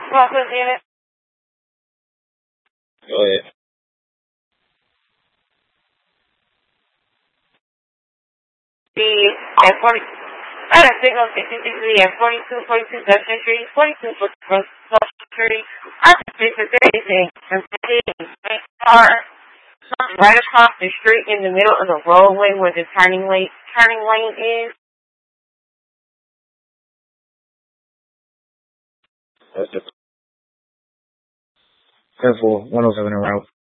process unit? Go ahead. The F40, I had a signal 63 and 42 Dutch Street, 42 Dutch Street. I just think that there is a car right across the street in the middle of the roadway where the turning lane is. That's it. 10-4, 107 en route.